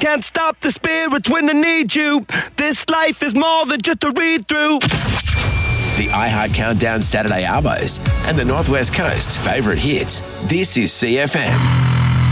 can't stop the spirits when I need you. This life is more than just a read-through. The iHeart Countdown Saturday Arvos and the Northwest Coast's favourite hits. This is CFM.